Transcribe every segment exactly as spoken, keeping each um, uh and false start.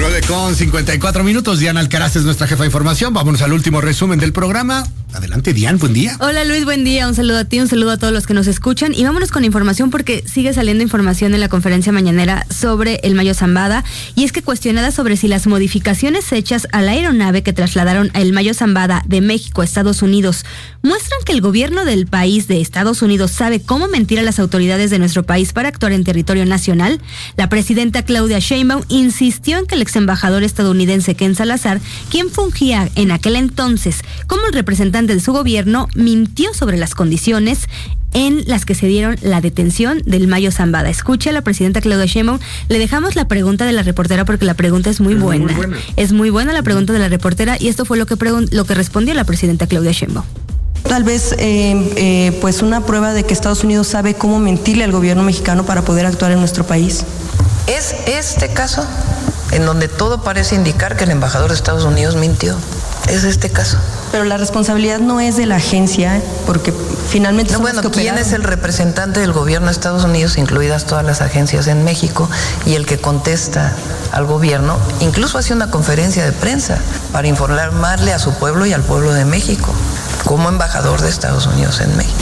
nueve con cincuenta y cuatro minutos. Diana Alcaraz es nuestra jefa de información. Vámonos al último resumen del programa. Adelante, Diana, buen día. Hola, Luis, buen día. Un saludo a ti, un saludo a todos los que nos escuchan. Y vámonos con información porque sigue saliendo información en la conferencia mañanera sobre el Mayo Zambada. Y es que cuestionada sobre si las modificaciones hechas a la aeronave que trasladaron el Mayo Zambada de México a Estados Unidos muestran que el gobierno del país de Estados Unidos sabe cómo mentir a las autoridades de nuestro país para actuar en territorio nacional, la presidenta Claudia Sheinbaum insistió en que el ex embajador estadounidense Ken Salazar, quien fungía en aquel entonces como el representante de su gobierno, mintió sobre las condiciones en las que se dieron la detención del Mayo Zambada. Escucha a la presidenta Claudia Sheinbaum. Le dejamos la pregunta de la reportera porque la pregunta es muy es buena. Muy buena. Es muy buena la pregunta de la reportera y esto fue lo que pregun- lo que respondió la presidenta Claudia Sheinbaum. Tal vez eh, eh, pues una prueba de que Estados Unidos sabe cómo mentirle al gobierno mexicano para poder actuar en nuestro país. Es este caso en donde todo parece indicar que el embajador de Estados Unidos mintió. Es este caso. Pero la responsabilidad no es de la agencia, porque finalmente no, somos bueno, que ¿quién operaron. es el representante del gobierno de Estados Unidos, incluidas todas las agencias en México, y el que contesta al gobierno? Incluso hace una conferencia de prensa para informarle a su pueblo y al pueblo de México, como embajador de Estados Unidos en México.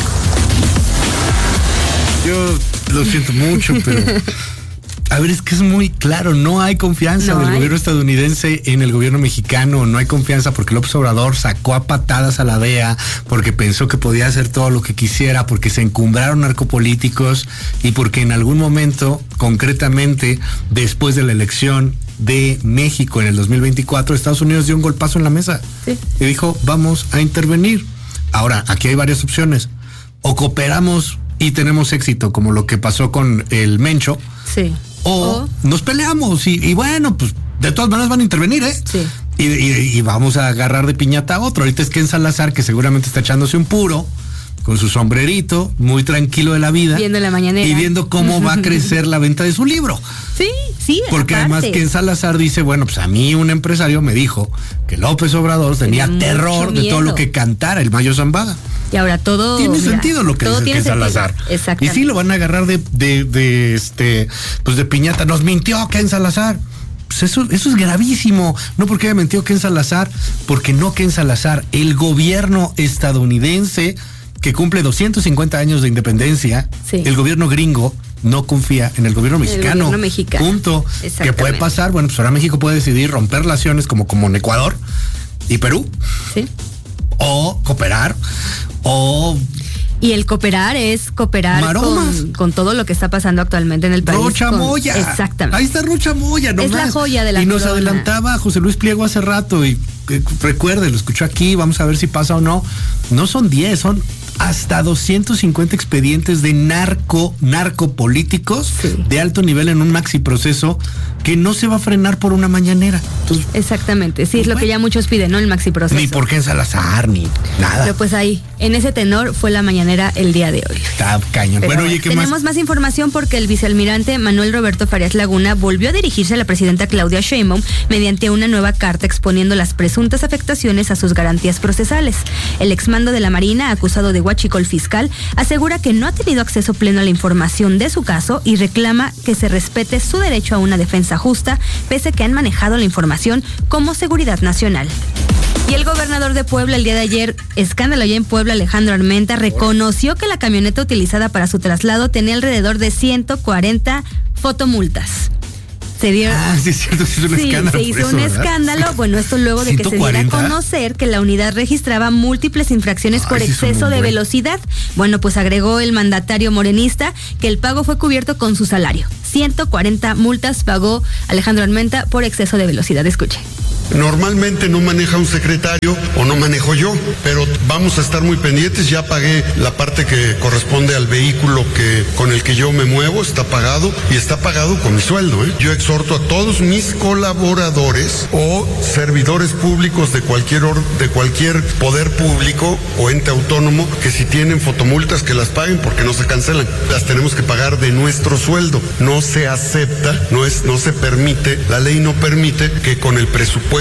Yo lo siento mucho, pero... A ver, es que es muy claro, no hay confianza no del hay. gobierno estadounidense en el gobierno mexicano, no hay confianza porque López Obrador sacó a patadas a la D E A, porque pensó que podía hacer todo lo que quisiera, porque se encumbraron narcopolíticos y porque en algún momento, concretamente, después de la elección de México en el dos mil veinticuatro, Estados Unidos dio un golpazo en la mesa sí. y dijo, vamos a intervenir. Ahora, aquí hay varias opciones. O cooperamos y tenemos éxito, como lo que pasó con el Mencho. Sí. O oh. nos peleamos y, y bueno, pues de todas maneras van a intervenir, ¿eh? Sí. Y, y, y vamos a agarrar de piñata a otro. Ahorita es Ken Salazar, que seguramente está echándose un puro, con su sombrerito, muy tranquilo de la vida. Viendo la mañanera. Y viendo cómo va a crecer la venta de su libro. Sí, sí. Porque aparte. además Ken Salazar dice, bueno, pues a mí un empresario me dijo que López Obrador tenía, tenía terror de todo lo que cantara el Mayo Zambada. Y ahora todo... Tiene mira, sentido lo que dice Ken Salazar. Exactamente. Y sí lo van a agarrar de, de, de, este, pues de piñata. Nos mintió Ken Salazar. Pues eso, eso es gravísimo. No porque haya mentido Ken Salazar, porque no Ken Salazar. El gobierno estadounidense, que cumple doscientos cincuenta años de independencia, sí. el gobierno gringo no confía en el gobierno mexicano. El gobierno mexicano. Punto. ¿Qué puede pasar? Bueno, pues ahora México puede decidir romper relaciones como, como en Ecuador y Perú. Sí. O cooperar. O... Y el cooperar es cooperar con, con todo lo que está pasando actualmente en el país. Rocha con, Moya. Exactamente. Ahí está Rocha Moya, nomás. Es la joya de la Y nos corona. adelantaba José Luis Pliego hace rato y eh, recuerde, lo escuchó aquí, vamos a ver si pasa o no. No son diez, son hasta doscientos cincuenta expedientes de narco, narcopolíticos sí. de alto nivel en un maxi proceso que no se va a frenar por una mañanera. Entonces, exactamente, sí, pues es lo bueno, que ya muchos piden, ¿no? El maxi proceso. Ni por Ken Salazar, ni nada. Pero pues ahí, en ese tenor fue la mañanera el día de hoy. Está cañón. Pero bueno, oye, ¿qué tenemos más? más información porque el vicealmirante Manuel Roberto Farías Laguna volvió a dirigirse a la presidenta Claudia Sheinbaum mediante una nueva carta exponiendo las presuntas afectaciones a sus garantías procesales. El exmando de la Marina, acusado de huachicol fiscal, asegura que no ha tenido acceso pleno a la información de su caso y reclama que se respete su derecho a una defensa justa, pese a que han manejado la información como seguridad nacional. Y el gobernador de Puebla el día de ayer, escándalo allá en Puebla, Alejandro Armenta, reconoció que la camioneta utilizada para su traslado tenía alrededor de ciento cuarenta fotomultas. Se dio, ah, sí, es cierto, se hizo un sí, escándalo. Se hizo eso, un ¿verdad? escándalo, bueno, esto luego de que se diera a conocer que la unidad registraba múltiples infracciones Ay, por sí exceso de velocidad. Bueno, pues agregó el mandatario morenista que el pago fue cubierto con su salario. ciento cuarenta multas pagó Alejandro Armenta por exceso de velocidad. Escuche. Normalmente no maneja un secretario o no manejo yo, pero vamos a estar muy pendientes. Ya pagué la parte que corresponde al vehículo que con el que yo me muevo, está pagado y está pagado con mi sueldo, ¿eh? Yo exhorto a todos mis colaboradores o servidores públicos de cualquier or, de cualquier poder público o ente autónomo que si tienen fotomultas que las paguen porque no se cancelan. Las tenemos que pagar de nuestro sueldo. No se acepta, no es, no se permite, la ley no permite que con el presupuesto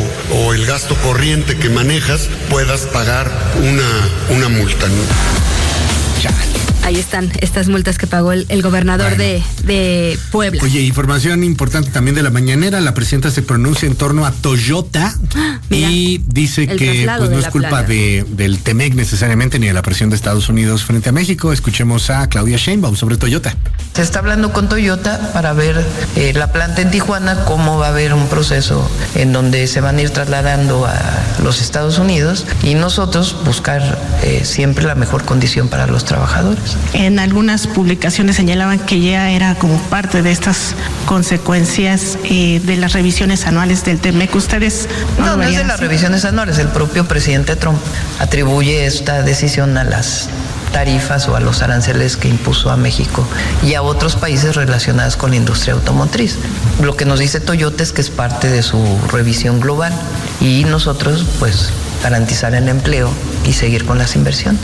o el gasto corriente que manejas puedas pagar una, una multa, ¿no? Ahí Ahí están estas multas que pagó el, el gobernador bueno. de, de Puebla. Oye, información importante también de la mañanera. La presidenta se pronuncia en torno a Toyota Mira, y dice que pues, no es culpa de, del Temec necesariamente ni de la presión de Estados Unidos frente a México. Escuchemos a Claudia Sheinbaum sobre Toyota. Se está hablando con Toyota para ver eh, la planta en Tijuana, cómo va a haber un proceso en donde se van a ir trasladando a los Estados Unidos y nosotros buscar eh, siempre la mejor condición para los trabajadores. En algunas publicaciones señalaban que ya era como parte de estas consecuencias eh, de las revisiones anuales del Temec. ¿Ustedes no, no, no es de las revisiones anuales. El propio presidente Trump atribuye esta decisión a las tarifas o a los aranceles que impuso a México y a otros países relacionados con la industria automotriz. Lo que nos dice Toyota es que es parte de su revisión global y nosotros pues garantizar el empleo y seguir con las inversiones.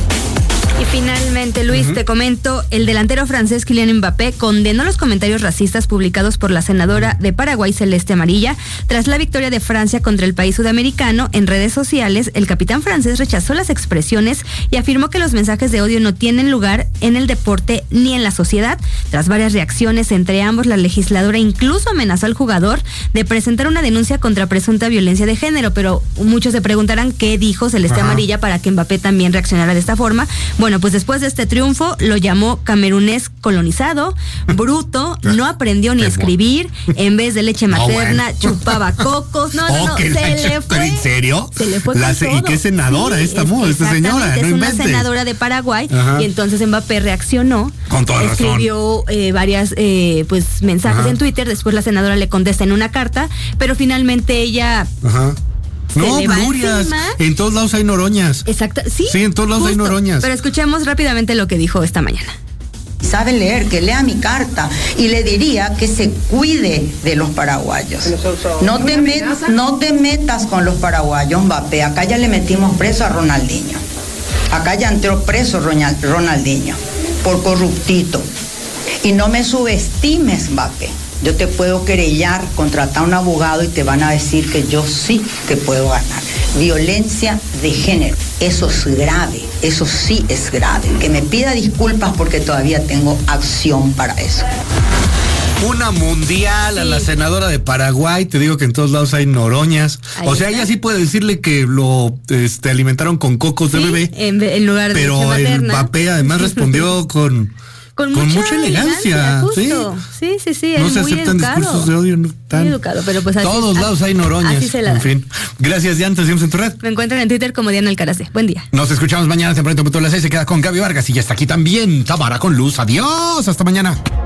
Y finalmente, Luis, uh-huh. te comento, el delantero francés Kylian Mbappé condenó los comentarios racistas publicados por la senadora de Paraguay, Celeste Amarilla, tras la victoria de Francia contra el país sudamericano. En redes sociales, el capitán francés rechazó las expresiones y afirmó que los mensajes de odio no tienen lugar en el deporte ni en la sociedad. Tras varias reacciones entre ambos, la legisladora incluso amenazó al jugador de presentar una denuncia contra presunta violencia de género, pero muchos se preguntarán qué dijo Celeste Ajá. Amarilla para que Mbappé también reaccionara de esta forma. Bueno, pues después de este triunfo lo llamó camerunés colonizado, bruto, no aprendió ni a escribir, en vez de leche materna no, bueno. chupaba cocos, no, no, no, oh, se le fue. ¿En serio? Se le fue La con se, todo. ¿Y qué senadora sí, esta, es, mu, esta señora? Es no una inventes. senadora de Paraguay Ajá. y entonces Mbappé reaccionó. Con toda escribió eh, varias eh, pues mensajes Ajá. en Twitter, después la senadora le contesta en una carta, pero finalmente ella... Ajá. No, glorias. En todos lados hay noroñas. Exacto. Sí, sí en todos lados justo. hay noroñas. Pero escuchemos rápidamente lo que dijo esta mañana. Sabe leer, que lea mi carta y le diría que se cuide de los paraguayos. No te, met, no te metas con los paraguayos, Mbappé. Acá ya le metimos preso a Ronaldinho. Acá ya entró preso Ronaldinho por corruptito. Y no me subestimes, Mbappé. Yo te puedo querellar, contratar a un abogado y te van a decir que yo sí que puedo ganar. Violencia de género, eso es grave, eso sí es grave. Que me pida disculpas porque todavía tengo acción para eso. Una mundial sí. a la senadora de Paraguay, te digo que en todos lados hay noroñas. Ahí o sea, está. Ella sí puede decirle que lo este, alimentaron con cocos sí, de bebé. En, en lugar de pero el Mbappé además respondió con... Con, con mucha, mucha elegancia, elegancia sí, sí, sí, sí, no se muy aceptan educado, discursos de odio, no tan. Muy educado, pero pues así, todos así, lados hay noroñas. Así se la en da. fin, gracias Diana, te seguimos en tu red. Me encuentran en Twitter como Diana Alcaraz. Buen día. Nos escuchamos mañana temprano a las seis. Se queda con Gaby Vargas y ya está aquí también Tamara con Luz. Adiós, hasta mañana.